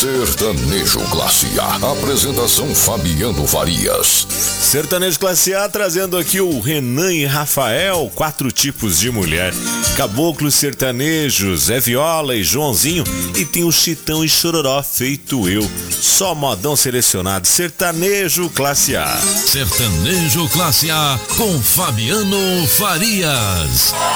Sertanejo Classe A. Apresentação Fabiano Farias. Sertanejo Classe A trazendo aqui o Renan e Rafael, 4 tipos de mulher. Caboclos sertanejos, Zé Viola e Joãozinho. E tem o Chitão e Chororó, feito eu. Só modão selecionado. Sertanejo Classe A. Sertanejo Classe A com Fabiano Farias.